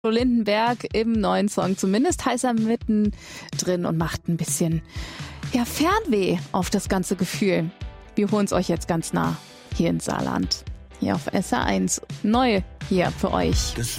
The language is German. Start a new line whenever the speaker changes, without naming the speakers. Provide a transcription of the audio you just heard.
Lindenberg im neuen Song. Zumindest heißt er mittendrin und macht ein bisschen Fernweh auf das ganze Gefühl. Wir holen es euch jetzt ganz nah hier ins Saarland. Hier auf SR1. Neu hier für euch.